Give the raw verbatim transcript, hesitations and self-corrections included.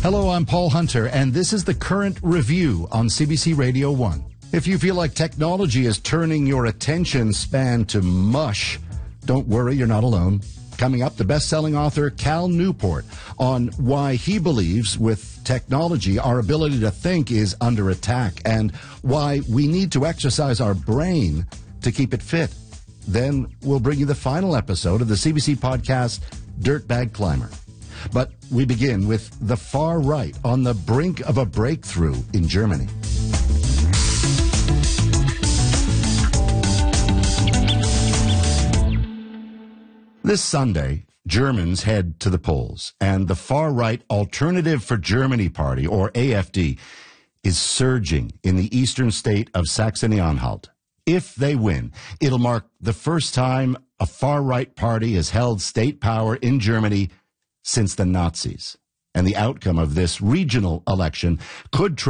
Hello, I'm Paul Hunter, and this is the Current Review on C B C Radio one. If you feel like technology is turning your attention span to mush, don't worry, you're not alone. Coming up, the best-selling author Cal Newport on why he believes with technology our ability to think is under attack and why we need to exercise our brain to keep it fit. Then we'll bring you the final episode of the C B C podcast, Dirtbag Climber. But we begin with the far right on the brink of a breakthrough in Germany. This Sunday, Germans head to the polls, and the far-right Alternative for Germany Party, or A F D, is surging in the eastern state of Saxony-Anhalt. If they win, it'll mark the first time a far-right party has held state power in Germany since the Nazis. And the outcome of this regional election could